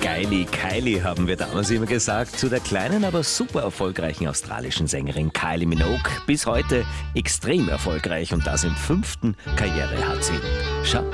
Geili Kylie haben wir damals immer gesagt, zu der kleinen, aber super erfolgreichen australischen Sängerin Kylie Minogue. Bis heute extrem erfolgreich und das im 5. Karrierejahrzehnт. Schau.